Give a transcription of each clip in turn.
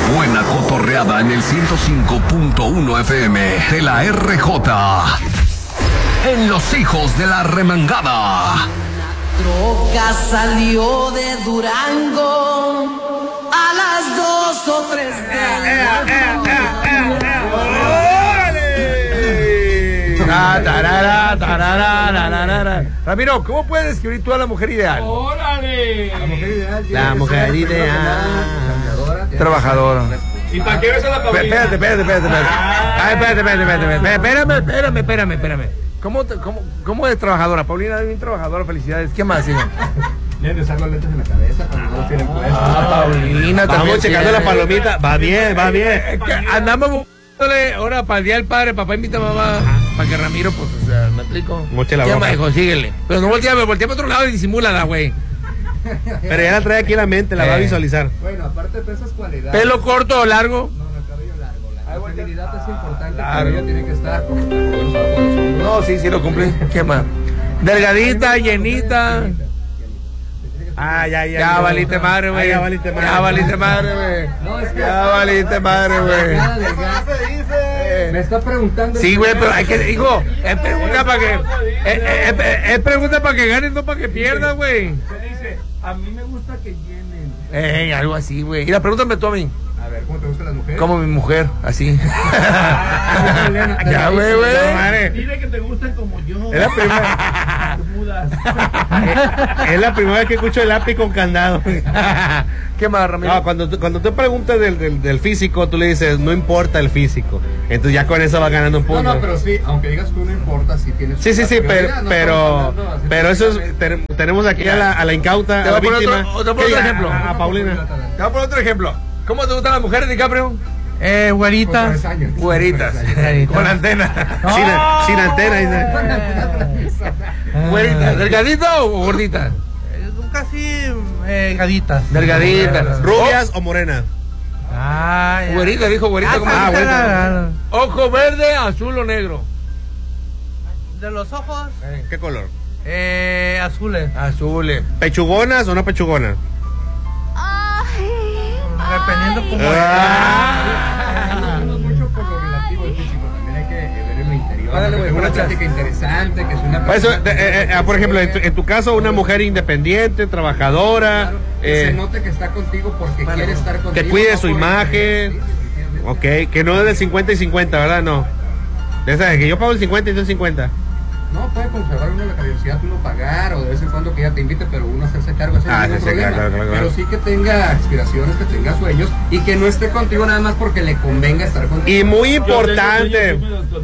buena cotorreada en el 105.1 FM de la RJ. En Los Hijos de la Remangada. Troca salió de Durango a las 2 o 3 de la Ramiro, ¿cómo puedes describir tú a la mujer ideal? ¡Órale! La mujer ideal. Trabajadora. ¿Y para qué ves a la Paulina? Espérame. ¿Cómo es trabajadora? Paulina es bien trabajadora, felicidades. ¿Qué más, hijo? Deben usar los lentes en la cabeza cuando no los tienen puestos. Paulina también. Vamos checando la palomita. Va bien. Andamos buscándole ahora para el día del padre. Papá invita a mamá para que Ramiro, pues, o sea, me explico. Moche la ¿Qué boca. más, hijo? Síguele. Pero no voltea para otro lado y disimúlala, güey. Pero ya la trae aquí en la mente, la va a visualizar. Bueno, aparte de esas cualidades. ¿Pelo corto o largo? No, el cabello largo. La feminidad es importante. El cabello tiene que estar por los hombros. No, sí lo cumplí. ¿Qué más? Delgadita, llenita. Ya valiste madre, güey. Ya valiste madre. Ya valiste madre, güey. No, es que. Ya valiste madre, güey. Me está preguntando. Sí, güey, pero hay que, hijo, es pregunta para que, es pregunta para que ganes, no para que pierdas, güey. Se dice, a mí me gusta que llenen. Algo así, güey. Mira, pregúntame tú a mí. A ver, ¿cómo te gustan las mujeres? Como mi mujer, así. Ya, güey. Dile que te gustan como yo. Es la primera. Es la primera vez que escucho el lápiz con candado. ¿Qué más, Ramiro? No, cuando tú preguntas del físico, tú le dices, no importa el físico. Entonces ya con eso va ganando un punto. No, pero sí, aunque digas tú no importa si tienes. Sí, pero eso es, tenemos aquí a la incauta, Te a la voy a poner víctima. otro ejemplo. A Paulina. Te voy a poner otro ejemplo. ¿Cómo te gustan las mujeres, DiCaprio? Güeritas. Güeritas. Con antena. Sin antena. ¿Güeritas? ¿Delgadita o gordita? Casi gaditas. Delgaditas. ¿Rubias o morenas? Güerita, dijo güerita. ¿Cómo? Bueno. Ojo verde, azul o negro. De los ojos, ¿Qué color? azules. Azules. ¿Pechugonas o no pechugonas? Dependiendo como No mucho por lo relativo del físico, también hay que ver en lo interior. Ándale, güey, Una plática interesante, que es una Por eso, persona. por ejemplo, en tu caso, una mujer independiente, trabajadora, Claro, que se note que está contigo porque quiere estar contigo. que cuide no su por imagen. interés. Sí, Ok, que no es de 50 y 50, ¿verdad? No. De esa de que yo pago el 50 y tú el 50. No, puede conservar uno la curiosidad, uno pagar o de vez en cuando que ella te invite, pero uno hacerse cargo, ese no es ningún problema. claro. Pero sí que tenga aspiraciones, que tenga sueños y que no esté contigo nada más porque le convenga estar contigo. Y muy importante.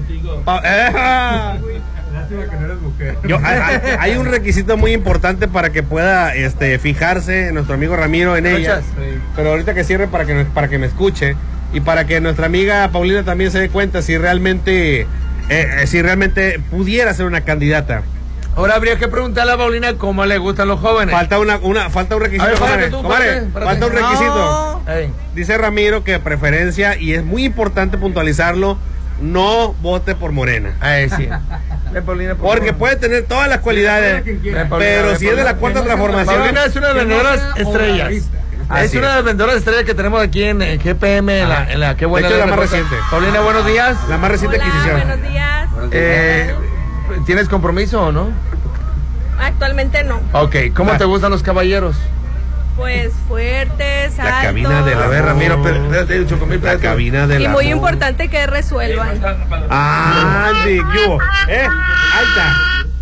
Lástima que no eres mujer. Hay un requisito muy importante para que pueda fijarse nuestro amigo Ramiro en ella. Pero ahorita que cierre para que me escuche y para que nuestra amiga Paulina también se dé cuenta si realmente pudiera ser una candidata. Ahora habría que preguntarle a Paulina cómo le gustan los jóvenes. Falta un requisito. A ver, comadre. Comadre, párate. falta un requisito. Ey. Dice Ramiro que preferencia, y es muy importante puntualizarlo, no vote por Morena. Sí. Ven, Paulina, por Porque favor. puede tener todas las cualidades, Ven, Paulina, pero ven, si es de la cuarta transformación. Paulina es una de las vendedoras estrellas. Es Así una de las vendedoras estrellas que tenemos aquí en GPM, en la Qué Buena. De hecho, la más Cosa. reciente. Paulina, buenos días. La más reciente adquisición. Buenos días. ¿Tienes compromiso o no? Actualmente no. Ok, ¿cómo te gustan los caballeros? Pues fuertes, La altos. cabina de la A ver, Ramiro, espérate, Chocomil, La espérate. cabina de Y la. muy importante que resuelvan. Andy, ¿qué hubo? Ahí está.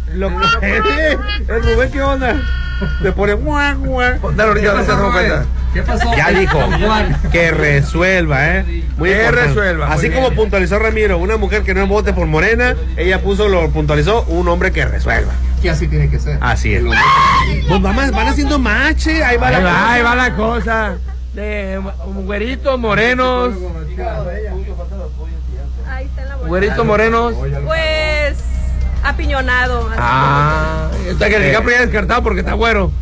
El Rubén, ¿qué onda? Te pone guau. Dale, ahorita no se damos cuenta. ¿Qué pasó? Ya dijo que resuelva, Muy Que importante. resuelva, muy Así bien. como puntualizó Ramiro, una mujer que no vote por Morena, ella puntualizó un hombre que resuelva. Que así tiene que ser. Así es. Pues van haciendo mache, ahí va Ahí la va, cosa. ahí va la cosa. De güeritos, morenos. Ahí está la bolsa. Güeritos, morenos. Pues apiñonado. así Está que el DiCaprio ya descartado porque está güero.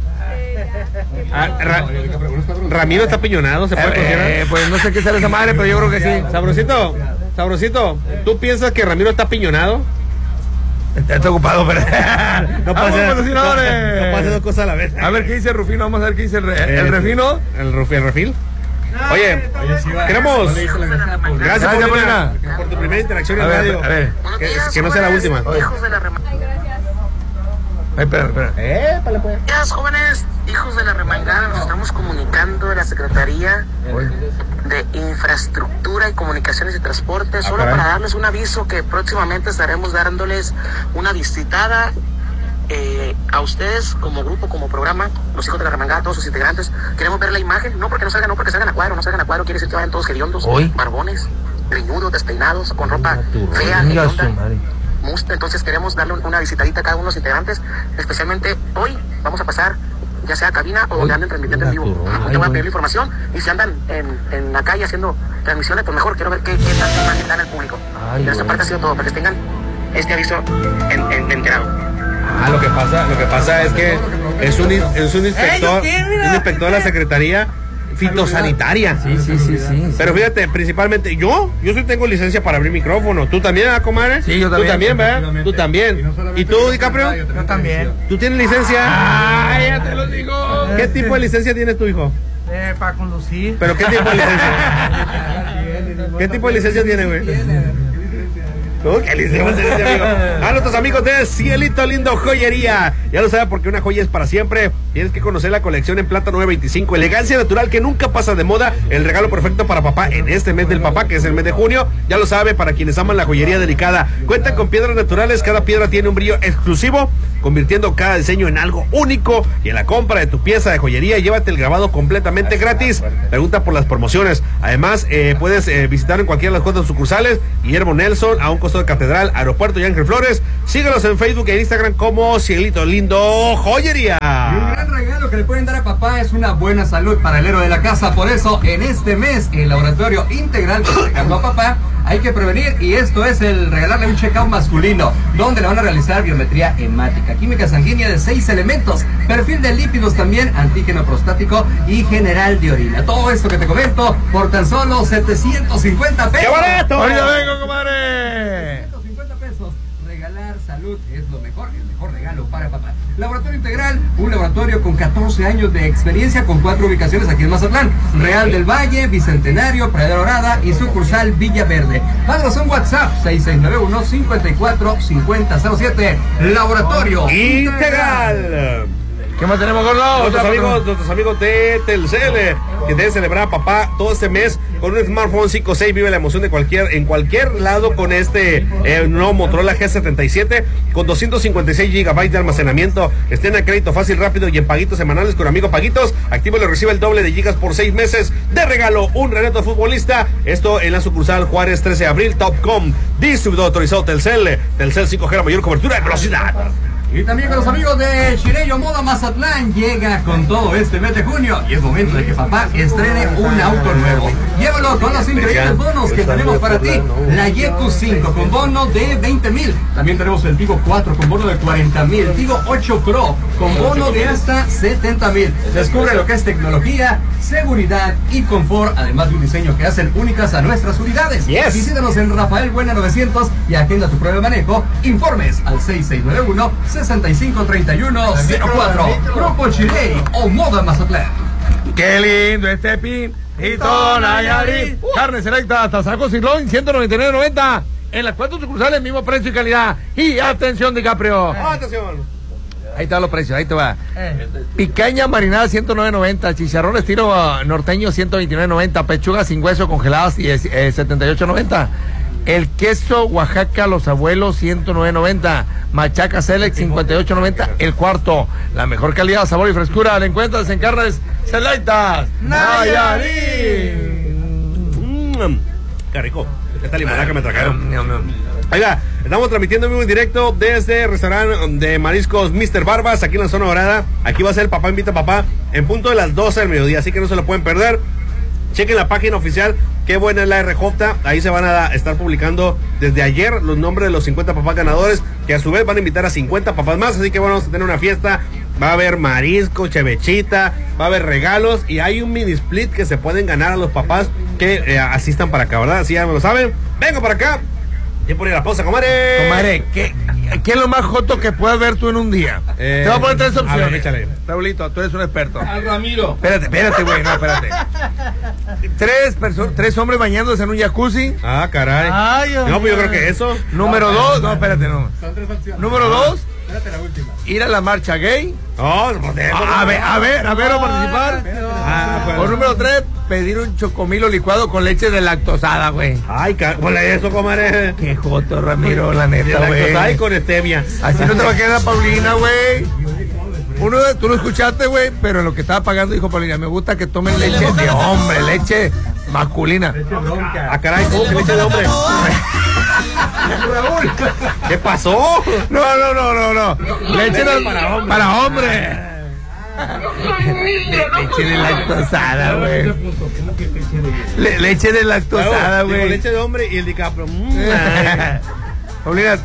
Ramiro está piñonado, ¿se puede considerar? Pues no sé qué sale esa madre, pero yo creo que sí. Sabrosito, ¿tú piensas que Ramiro está piñonado? Está ocupado, pero. No Vamos, pasa patrocinadores. no pasa dos cosas a la vez. A ver qué dice Rufino, vamos a ver qué dice el Refino. ¿El refil? Oye, queremos. Gracias, Paulina, por tu primera interacción en radio. A ver. Que no sea la última. Hijos de la remangada. Espera. Buenos días, jóvenes, hijos de la remangada. Nos estamos comunicando de la Secretaría de Infraestructura y Comunicaciones y Transporte, solo para darles un aviso que próximamente estaremos dándoles una visitada a ustedes como grupo, como programa, los hijos de la remangada, todos sus integrantes. Queremos ver la imagen, no porque salgan a cuadro, quiere decir que vayan todos hediondos, barbones, greñudos, despeinados, con ropa fea, hedionda, musta. Entonces queremos darle una visitadita a cada uno de los integrantes, especialmente hoy vamos a pasar ya sea a cabina o donde anden transmitiendo en vivo. Te voy a pedir la información y si andan en la calle haciendo transmisiones, pues mejor quiero ver qué tanta imagen dan al público. Y de esta parte ha sido todo, para que tengan este aviso enterado. Lo que pasa es que es un inspector, un inspector de la Secretaría Fitosanitaria. Sí. Pero fíjate, principalmente yo sí tengo licencia para abrir micrófono. ¿Tú también, comadre? Sí, yo también. ¿Tú también, verdad? Tú también. ¿Y tú, DiCaprio? Yo también. ¿Tú tienes licencia? Ya te lo digo. ¿Qué tipo de licencia tienes tu hijo? Para conducir. ¿Pero qué tipo de licencia? ¿Qué tipo de licencia tiene, güey? ¿Qué licencia, amigo? A nuestros amigos de Cielito Lindo Joyería. Ya lo sabe, porque una joya es para siempre. Tienes que conocer la colección en plata 925. Elegancia natural que nunca pasa de moda. El regalo perfecto para papá en este mes del papá, que es el mes de junio. Ya lo sabe, para quienes aman la joyería delicada. Cuentan con piedras naturales. Cada piedra tiene un brillo exclusivo, convirtiendo cada diseño en algo único. Y en la compra de tu pieza de joyería, llévate el grabado completamente gratis. Pregunta por las promociones. Además, puedes visitar en cualquiera de las cuatro sucursales. Guillermo Nelson, a un costado de Catedral, Aeropuerto y Ángel Flores. Síguenos en Facebook e Instagram como Cielito Lindo Joyería. Y un gran regalo que le pueden dar a papá es una buena salud para el héroe de la casa. Por eso, en este mes, el Laboratorio Integral que regaló a papá, hay que prevenir, y esto es el regalarle un check-up masculino, donde le van a realizar biometría hemática, química sanguínea de 6 elementos, perfil de lípidos también, antígeno prostático y general de orina. Todo esto que te comento por tan solo 750 pesos. ¡Qué barato! ¡Ahorita vengo, comadre! 750 pesos. Regalar salud es lo mejor, el mejor regalo para papá. Laboratorio Integral, un laboratorio con 14 años de experiencia, con 4 ubicaciones aquí en Mazatlán: Real del Valle, Bicentenario, Playa Dorada y sucursal Villa Verde. Mándanos un WhatsApp 6691-545007. Laboratorio Integral. ¿Qué más tenemos, gordo? Nuestros amigos de Telcel, que deben celebrar a papá todo este mes con un smartphone 5.6. Vive la emoción de en cualquier lado con este nuevo Motorola G77 con 256 GB de almacenamiento. Estén a crédito fácil, rápido y en paguitos semanales con Amigo Paguitos. Actívalo y recibe el doble de gigas por 6 meses de regalo. Un Renato futbolista. Esto en la sucursal Juárez 13 de abril. Topcom, distribuidor autorizado Telcel. Telcel 5G, la mayor cobertura de velocidad. Y también con los amigos de Chirello Moda Mazatlán, llega con todo este mes de junio y es momento de que papá estrene un auto nuevo. Llévalo con los increíbles bonos que tenemos para ti. La Yetu 5 con bono de 20,000. También tenemos el Tigo 4 con bono de 40,000. Tigo 8 Pro con bono de hasta 70,000. Descubre lo que es tecnología, seguridad y confort, además de un diseño que hacen únicas a nuestras unidades. Visítanos en Rafael Buena 900 y agenda tu prueba de manejo. Informes al 6691-653104. Grupo Chirey o Moda Mazatlán. ¡Qué lindo este Pintito Nayarit! Carne selecta hasta saco Cirlón, 199.90. En las 4 sucursales, mismo precio y calidad. Y atención, DiCaprio. Atención. Ahí están los precios, ahí te va. Picaña marinada 109.90, chicharrón estilo norteño 129.90, pechuga sin hueso congeladas 78.90. El queso Oaxaca Los Abuelos 109.90, machaca Select 58.90 el cuarto. La mejor calidad, sabor y frescura la encuentras en Carnes Selectas Nayarit. Qué rico. Esta limonada que me trajeron. Oiga, estamos transmitiendo en vivo en directo desde el restaurante de mariscos Mr. Barbas, aquí en la zona dorada. Aquí va a ser el Papá Invita a Papá en punto de las 12 del mediodía, así que no se lo pueden perder. Chequen la página oficial, qué buena es la RJ. Ahí se van a estar publicando desde ayer los nombres de los 50 papás ganadores, que a su vez van a invitar a 50 papás más. Así que bueno, vamos a tener una fiesta. Va a haber marisco, chevechita, va a haber regalos y hay un mini split que se pueden ganar a los papás que asistan para acá, ¿verdad? Así ya me lo saben. Vengo para acá. Y por ir a la pausa, comadre. Comadre, ¿Qué es lo más joto que puedas ver tú en un día? Te voy a poner 3 opciones. A ver, échale. Raulito, tú eres un experto. Al Ramiro. Espérate, güey, no, espérate. 3 hombres bañándose en un jacuzzi. Ah, caray. Ay, No, pues yo creo que eso. Número 2, no, espérate, no. Son 3 opciones. Número 2, Espérate la última. ir a la marcha gay. No, no podemos. A ver, a participar. O número 3, pedir un chocomilo licuado con leche de lactosada, güey. Ay, ponle eso, comadre. Qué joto, Ramiro, la neta, güey. Ay, con stevia. Así no te va a quedar Paulina, güey. Tú lo escuchaste, güey, pero en lo que estaba pagando dijo Paulina, me gusta que tomen leche de hombre, leche masculina. Ah, caray, ¿cómo que leche de hombre? ¿Qué pasó? No. Leche para hombre. Leche de lactosada, güey. Leche de lactosada, Digo, güey. leche de hombre y el DiCaprio. Paulina.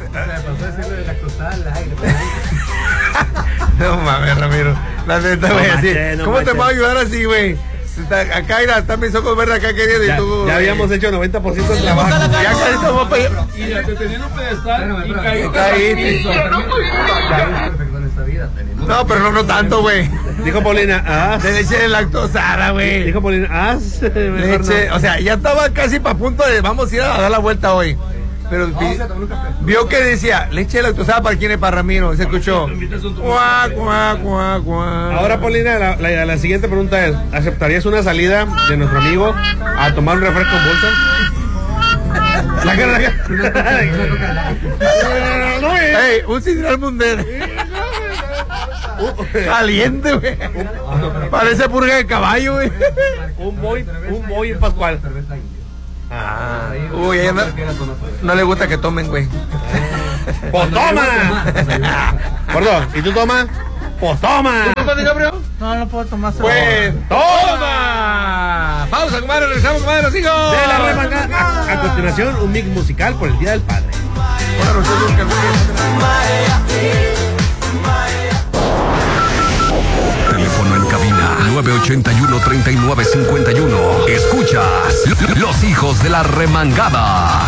No mames, Ramiro. La neta, güey, así. No ¿Cómo te manches. puedo ayudar así, güey? Acá, mira, están mis ojos verdes acá queriendo y tú. Ya habíamos hecho 90% del trabajo. Ya casi estamos para allá. Y ya te tenían un pedestal y caíste. Caíste. Perfecto en esta vida. No, pero no tanto, güey. Dijo Paulina, De leche de lactosada, güey. Dijo Paulina, Leche, o sea, ya estaba casi para punto de vamos a ir a dar la vuelta hoy. Pero vio que decía, leche de lactosada para quién es, para Ramiro. Se escuchó. Cuac. Ahora, Paulina, la siguiente pregunta es: ¿aceptarías una salida de nuestro amigo a tomar un refresco en bolsa? La cara. Ey, un sidral mundial. Caliente, güey. Parece purga de caballo, güey. Un boy en Pascual. Uy, a ella no le gusta que tomen, güey. ¡Pues toma! Perdón, ¿y tú tomas? ¡Pues toma! No puedo tomar solo. Pues toma. Pausa, comadre, regresamos, comadre, los hijos. De la remangada. A continuación, un mix musical por el Día del Padre. Teléfono en cabina 981-3951. Escuchas Los Hijos de la Remangada.